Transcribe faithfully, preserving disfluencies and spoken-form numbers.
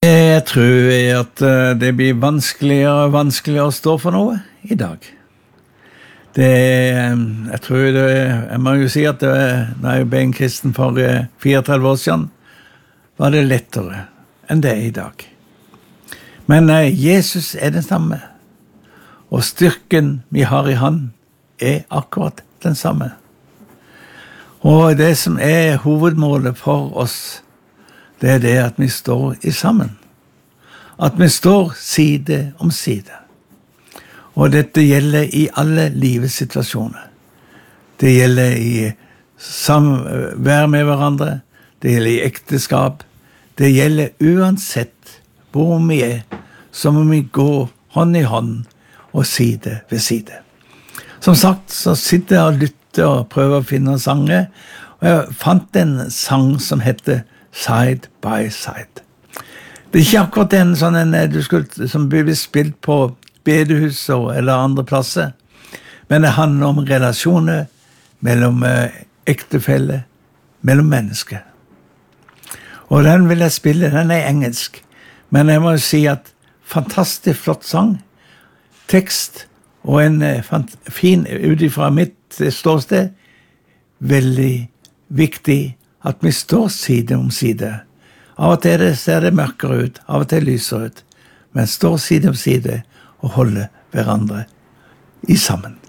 Jeg tror at det blir vanskeligere og vanskeligere å stå for noe i dag. Det, jeg tror det, jeg må jo si at det, når jeg ble en kristen for fireogtredve år siden, var det lettere enn det er i dag. Men Jesus er den samme, og styrken vi har i han er akkurat den samme. Og det som er hovedmålet for oss, det er det at vi står i sammen. At vi står side om side. Og dette gjelder i alle livets situasjoner. Det gjelder i samvær med hverandre, det gjelder i ekteskap, det gjelder uansett hvor vi er, så må vi gå hånd i hånd og side ved side. Som sagt, så sitter jeg og lytter og prøver å finne sanger, og jeg fant en sang som heter Side by Side. Det er ikke akkurat en sånn en, du skulle, som blir spilt på bedehus eller andre plasser, men det handler om relasjoner mellom ektefeller, mellom mennesker. Og den vil jeg spille, den er engelsk, men jeg må si at fantastisk flott sang, tekst og en fin utifra mitt ståsted, veldig viktig at vi står side om side. Av og til ser det mørkere ut, av og til lyser ut, men står side om side og holder hverandre i sammen.